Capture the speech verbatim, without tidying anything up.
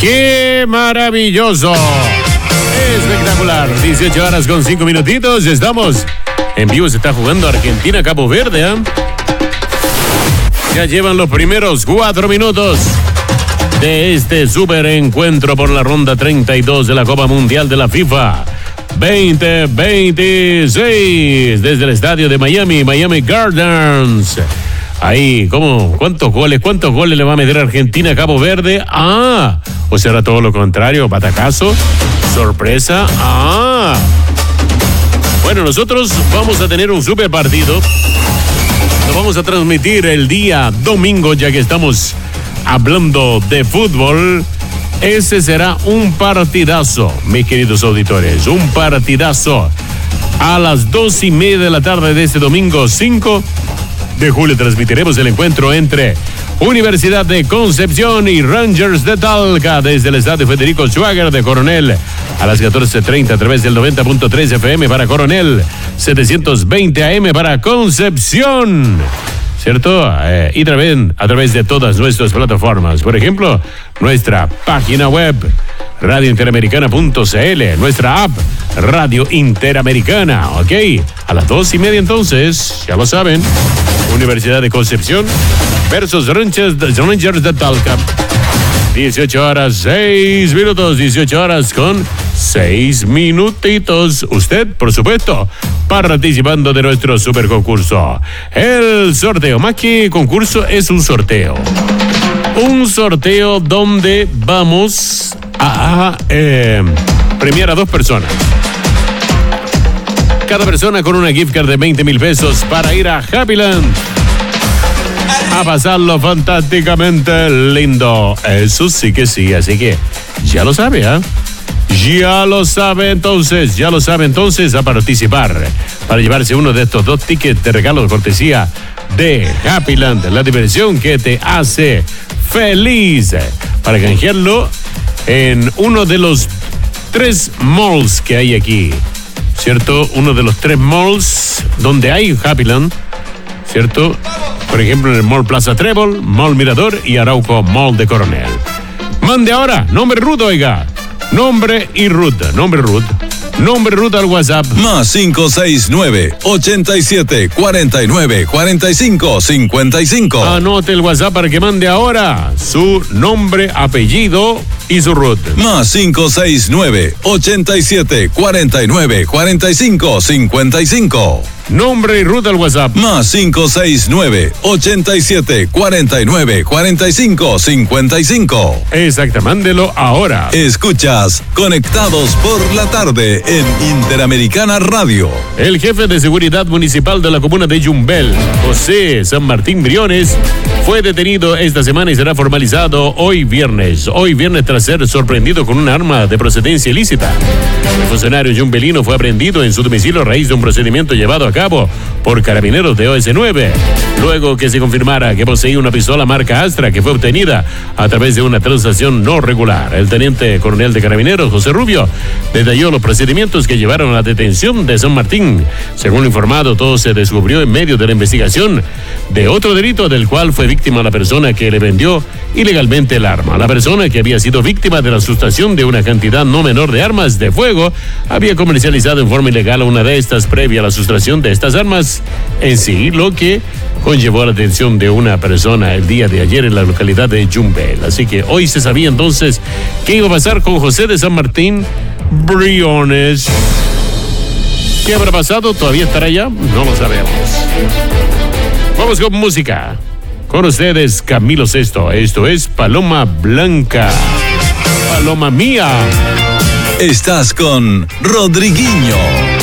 ¡Qué maravilloso! Espectacular. dieciocho horas con cinco minutitos. Estamos en vivo. Se está jugando Argentina-Cabo Verde, ¿eh? Ya llevan los primeros cuatro minutos de este super encuentro por la ronda treinta y dos de la Copa Mundial de la FIFA veinte veintiséis desde el estadio de Miami, Miami Gardens. Ahí, ¿cómo? ¿Cuántos goles? ¿Cuántos goles le va a meter Argentina a Cabo Verde? Ah, o será todo lo contrario, batacazo, sorpresa. Ah, bueno, nosotros vamos a tener un super partido. Lo vamos a transmitir el día domingo, ya que estamos hablando de fútbol. Ese será un partidazo, mis queridos auditores. Un partidazo a las dos y media de la tarde de este domingo cinco de julio. Transmitiremos el encuentro entre Universidad de Concepción y Rangers de Talca desde el estadio Federico Schwager de Coronel a las catorce treinta a través del noventa punto tres F M para Coronel, setecientos veinte A M para Concepción, ¿cierto? Eh, y también a través de todas nuestras plataformas, por ejemplo, nuestra página web radio interamericana punto c l, nuestra app Radio Interamericana, ¿ok? A las dos y media entonces, ya lo saben, Universidad de Concepción versus Rangers de, Rangers de Talca. dieciocho horas seis minutos, dieciocho horas con seis minutitos. Usted, por supuesto, participando de nuestro super concurso. El sorteo, más que concurso, es un sorteo. Un sorteo donde vamos a, a eh, premiar a dos personas. Cada persona con una gift card de veinte mil pesos para ir a Happyland a pasarlo fantásticamente lindo. Eso sí que sí, así que ya lo sabe, ¿eh? Ya lo sabe entonces, ya lo sabe entonces a participar para llevarse uno de estos dos tickets de regalo de cortesía de Happyland, la diversión que te hace feliz, para canjearlo en uno de los tres malls que hay aquí, ¿cierto? Uno de los tres malls donde hay Happyland, ¿cierto? Por ejemplo, en el Mall Plaza Trébol, Mall Mirador y Arauco Mall de Coronel. Mande ahora, nombre Ruth, oiga. Nombre y ruta, nombre Ruth. Nombre Ruth al WhatsApp. Más cinco seis nueve, ochenta y siete, cuarenta y nueve, cuarenta y cinco, cincuenta y cinco. Anote el WhatsApp para que mande ahora su nombre, apellido y su Ruth. Más cinco seis nueve, ochenta y siete, cuarenta y nueve, cuarenta y cinco, cincuenta y cinco. Nombre y ruta al WhatsApp. Más cinco seis nueve, ochenta y siete, cuarenta y nueve, cuarenta y cinco, cincuenta y cinco. Exacto, mándelo ahora. Escuchas Conectados por la Tarde en Interamericana Radio. El jefe de seguridad municipal de la comuna de Yumbel, José San Martín Briones, fue detenido esta semana y será formalizado hoy viernes. Hoy viernes tras ser sorprendido con un arma de procedencia ilícita. El funcionario yumbelino fue aprehendido en su domicilio a raíz de un procedimiento llevado a cabo por carabineros de O S nueve, luego que se confirmara que poseía una pistola marca Astra que fue obtenida a través de una transacción no regular. El teniente coronel de carabineros, José Rubio, detalló los procedimientos que llevaron a la detención de San Martín. Según lo informado, todo se descubrió en medio de la investigación de otro delito del cual fue víctima la persona que le vendió ilegalmente el arma. La persona, que había sido víctima de la sustracción de una cantidad no menor de armas de fuego, había comercializado en forma ilegal una de estas previa a la sustracción de estas armas en sí, lo que conllevó a la detención de una persona el día de ayer en la localidad de Yumbel. Así que hoy se sabía entonces qué iba a pasar con José de San Martín Briones. ¿Qué habrá pasado? ¿Todavía estará allá? No lo sabemos. Vamos con música. Con ustedes, Camilo Sesto. Esto es Paloma Blanca. Paloma mía. Estás con Rodriguinho.